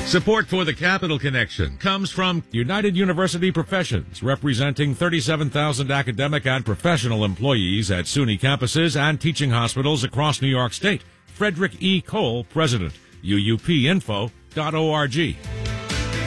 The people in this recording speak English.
Support for the Capital Connection comes from United University Professions, representing 37,000 academic and professional employees at SUNY campuses and teaching hospitals across New York State. Frederick E. Cole, President. UUPinfo.org.